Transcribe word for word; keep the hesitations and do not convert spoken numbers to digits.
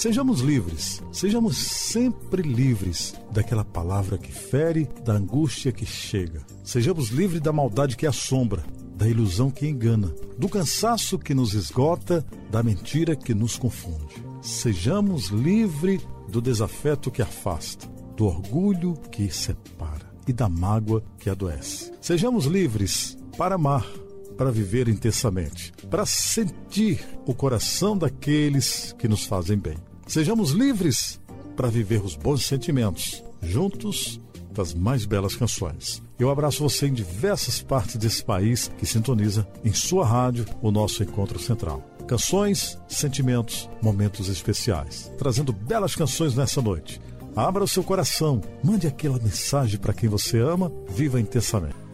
Sejamos livres, sejamos sempre livres daquela palavra que fere, da angústia que chega. Sejamos livres da maldade que assombra, da ilusão que engana, do cansaço que nos esgota, da mentira que nos confunde. Sejamos livres do desafeto que afasta, do orgulho que separa e da mágoa que adoece. Sejamos livres para amar, para viver intensamente, para sentir o coração daqueles que nos fazem bem. Sejamos livres para viver os bons sentimentos, juntos das mais belas canções. Eu abraço você em diversas partes desse país que sintoniza em sua rádio o nosso encontro central. Canções, sentimentos, momentos especiais, trazendo belas canções nessa noite. Abra o seu coração, mande aquela mensagem para quem você ama, viva intensamente.